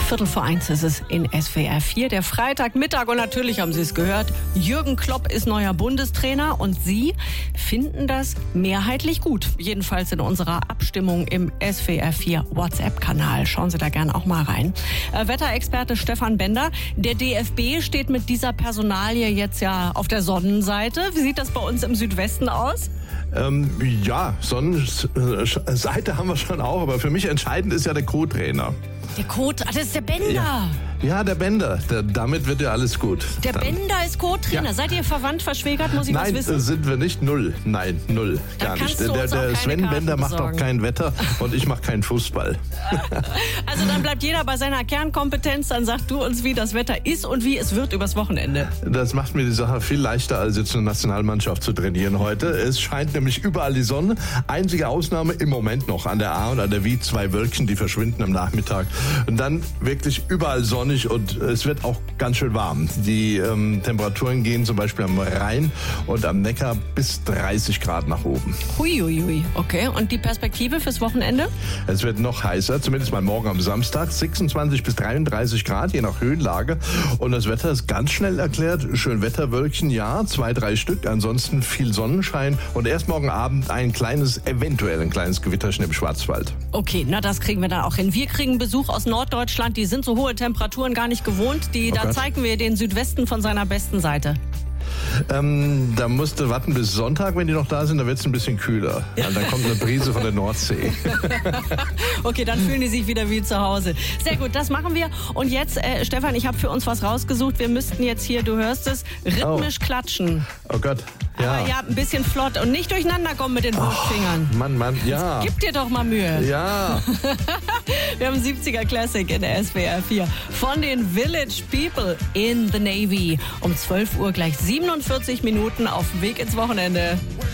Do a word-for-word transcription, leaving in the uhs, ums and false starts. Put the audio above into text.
Viertel vor eins ist es in S W R vier, der Freitagmittag. Und natürlich haben Sie es gehört, Jürgen Klopp ist neuer Bundestrainer und Sie finden das mehrheitlich gut. Jedenfalls in unserer Abstimmung im S W R vier WhatsApp-Kanal. Schauen Sie da gerne auch mal rein. Äh, Wetterexperte Stefan Bender, der D F B steht mit dieser Personalie jetzt ja auf der Sonnenseite. Wie sieht das bei uns im Südwesten aus? Ähm, ja, Sonnenseite haben wir schon auch, aber für mich entscheidend ist ja der Co-Trainer. Der Co-Trainer, ah, das ist der Bender. Ja. Ja, der Bender. Der, damit wird ja alles gut. Der Dann. Bender ist Co-Trainer. Ja. Seid ihr verwandt, verschwägert, muss ich Nein, was wissen? Nein, sind wir nicht. Null. Nein, null. Da gar nicht. Der, der Sven Karten Bender macht besorgen. auch kein Wetter und ich mache keinen Fußball. Also dann bleibt jeder bei seiner Kernkompetenz. Dann sag du uns, wie das Wetter ist und wie es wird übers Wochenende. Das macht mir die Sache viel leichter, als jetzt eine Nationalmannschaft zu trainieren heute. Es scheint nämlich überall die Sonne. Einzige Ausnahme im Moment noch an der A und an der W, zwei Wölkchen, die verschwinden am Nachmittag. Und dann wirklich überall sonnig und es wird auch ganz schön warm. Die ähm, Temperaturen gehen zum Beispiel am Rhein und am Neckar bis dreißig Grad nach oben. Huiuiui, okay. Und die Perspektive fürs Wochenende? Es wird noch heißer, zumindest mal morgen am Samstag, sechsundzwanzig bis dreiunddreißig Grad, je nach Höhenlage. Und das Wetter ist ganz schnell erklärt. Schönwetterwölkchen, ja, zwei, drei Stück. Ansonsten viel Sonnenschein. Und erst morgen Abend ein kleines, eventuell ein kleines Gewitterchen im Schwarzwald. Okay, na das kriegen wir dann auch hin. Wir kriegen Besuch aus Norddeutschland. Die sind so hohe Temperaturen gar nicht gewohnt. Die, oh da Gott. zeigen wir den Südwesten von seiner besten Seite. Ähm, da musst du warten bis Sonntag, wenn die noch da sind, da wird es ein bisschen kühler. Ja. Dann kommt eine Brise von der Nordsee. Okay, dann fühlen die sich wieder wie zu Hause. Sehr gut, das machen wir. Und jetzt, äh, Stefan, ich habe für uns was rausgesucht. Wir müssten jetzt hier, du hörst es, rhythmisch oh. klatschen. Oh Gott, ja. Aber ja, ein bisschen flott und nicht durcheinander kommen mit den Wurstfingern. Oh, Mann, Mann, ja. Gib dir doch mal Mühe. Ja. Wir haben siebziger Classic in der S W R vier von den Village People in the Navy. Um zwölf Uhr gleich siebenundvierzig Minuten auf dem Weg ins Wochenende.